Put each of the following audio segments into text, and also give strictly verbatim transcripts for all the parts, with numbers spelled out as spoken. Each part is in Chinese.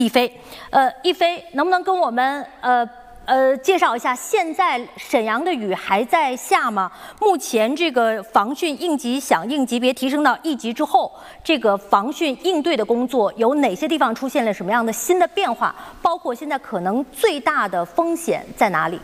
一飞，呃，一飞能不能跟我们呃呃介绍一下，现在沈阳的雨还在下吗？目前这个防汛应急响应级别提升到一级之后，这个防汛应对的工作有哪些地方出现了什么样的新的变化？包括现在可能最大的风险在哪里？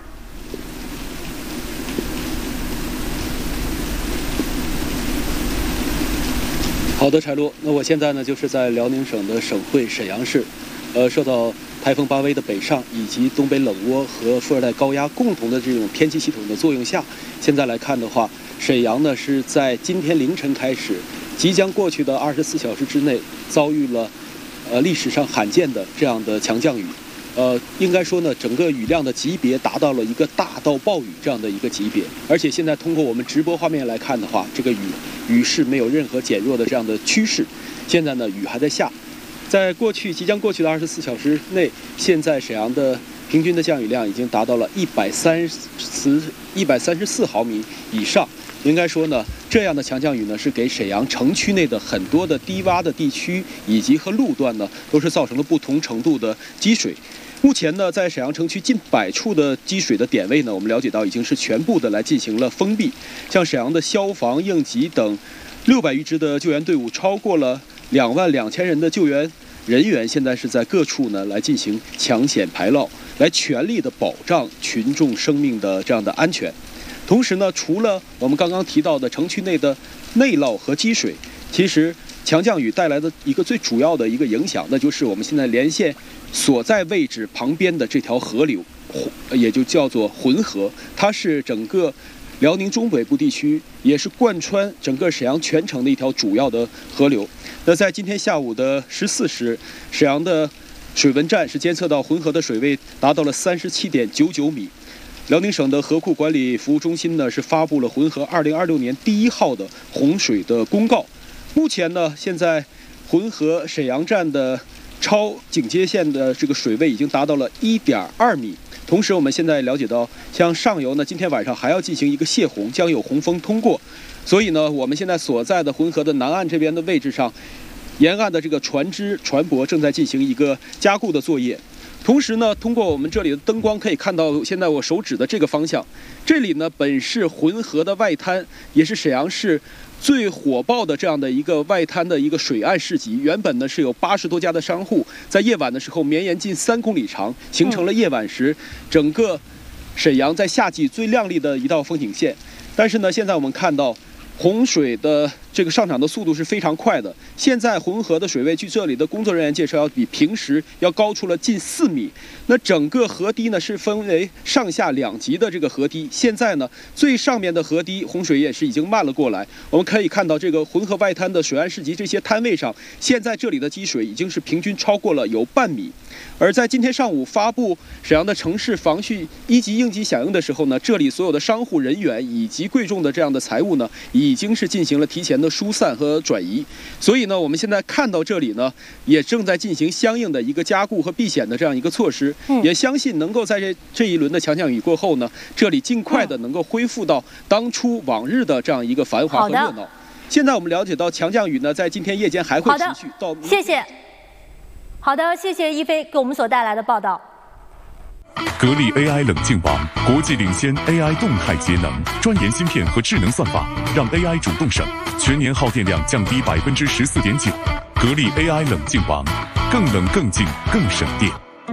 好的，柴璐。那我现在呢，就是在辽宁省的省会沈阳市，呃，受到台风巴威的北上以及东北冷涡和副热带高压共同的这种天气系统的作用下，现在来看的话，沈阳呢是在今天凌晨开始，即将过去的二十四小时之内遭遇了，呃，历史上罕见的这样的强降雨。 呃，应该说呢，整个雨量的级别达到了一个大到暴雨这样的一个级别，而且现在通过我们直播画面来看的话，这个雨雨势没有任何减弱的这样的趋势。现在呢，雨还在下，在过去即将过去的二十四小时内，现在沈阳的平均的降雨量已经达到了一百三十一百三十四毫米以上。应该说呢，这样的强降雨呢，是给沈阳城区内的很多的低洼的地区以及和路段呢，都是造成了不同程度的积水。 目前呢，在沈阳城区近百处的积水的点位呢，我们了解到已经是全部的来进行了封闭。像沈阳的消防、应急等六百余支的救援队伍，超过了两万两千人的救援人员，现在是在各处呢来进行抢险排涝，来全力的保障群众生命的这样的安全。同时呢，除了我们刚刚提到的城区内的内涝和积水，其实 强降雨带来的一个最主要的一个影响，那就是我们现在连线所在位置旁边的这条河流，也就叫做浑河，它是整个辽宁中北部地区，也是贯穿整个沈阳全城的一条主要的河流。那在今天下午的十四时，沈阳的水文站是监测到浑河的水位达到了三十七点九九米。 辽宁省的河库管理服务中心呢是发布了浑河二零二六年第一号的洪水的公告。 目前呢，现在浑河沈阳站的超警戒线的这个水位已经达到了一点二米。同时，我们现在了解到，像上游呢，今天晚上还要进行一个泄洪，将有洪峰通过。所以呢，我们现在所在的浑河的南岸这边的位置上，沿岸的这个船只船舶正在进行一个加固的作业。 同时呢，通过我们这里的灯光可以看到，现在我手指的这个方向，这里呢本是浑河的外滩，也是沈阳市最火爆的这样的一个外滩的一个水岸市集。原本呢是有八十多家的商户，在夜晚的时候绵延近三公里长，形成了夜晚时整个沈阳在夏季最亮丽的一道风景线。但是呢，现在我们看到 洪水的这个上涨的速度是非常快的。现在浑河的水位，据这里的工作人员介绍，要比平时要高出了近四米。那整个河堤呢是分为上下两级的这个河堤。现在呢，最上面的河堤洪水也是已经漫了过来。我们可以看到，这个浑河外滩的水岸市集这些摊位上，现在这里的积水已经是平均超过了有半米。 而在今天上午发布沈阳的城市防汛一级应急响应的时候呢，这里所有的商户人员以及贵重的这样的财物呢，已经是进行了提前的疏散和转移。所以呢，我们现在看到这里呢，也正在进行相应的一个加固和避险的这样一个措施。嗯、也相信能够在这这一轮的强降雨过后呢，这里尽快的能够恢复到当初往日的这样一个繁华和热闹。现在我们了解到，强降雨呢，在今天夜间还会持续到明天。 谢谢。 好的，谢谢一飞给我们所带来的报道。 格力 A I 冷静王，国际领先 A I 动态节能，专研芯片和智能算法，让 A I 主动省，全年耗电量降低百分之十四点九。格力 A I 冷静王，更冷更静更省电。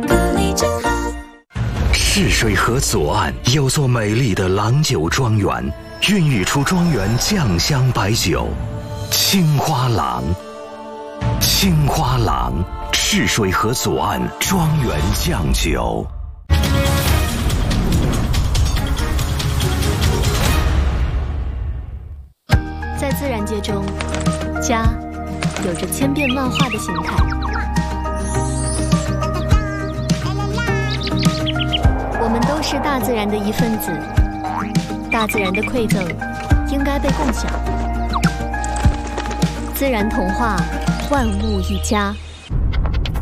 泗水河左岸有座美丽的郎酒庄园，孕育出庄园酱香白酒，青花郎。青花郎。 泗水河左岸庄园酱酒。 在自然界中，家有着千变万化的形态。我们都是大自然的一份子，大自然的馈赠应该被共享。自然童话，万物一家。